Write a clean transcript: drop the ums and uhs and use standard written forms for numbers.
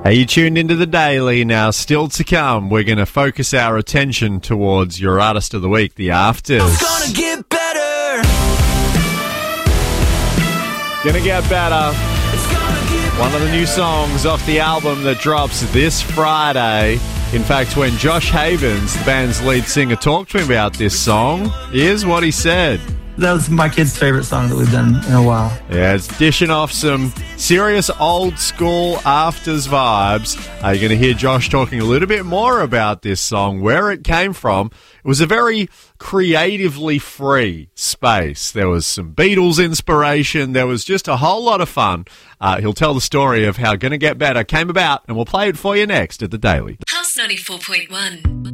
Are you tuned into the Daily? Now, still to come, we're going to focus our attention towards your Artist of the Week, The Afters. It's gonna get better. Gonna get better. It's gonna get One of the new songs off the album that drops this Friday. In fact, when Josh Havens, the band's lead singer, talked to him about this song, here's what he said. That was my kid's favorite song that we've done in a while. Yeah, it's dishing off some serious old school Afters vibes. You're going to hear Josh talking a little bit more about this song, where it came from. It was a very creatively free space. There was some Beatles inspiration. There was just a whole lot of fun. He'll tell the story of how Gonna Get Better came about, and we'll play it for you next at The Daily. House 94.1.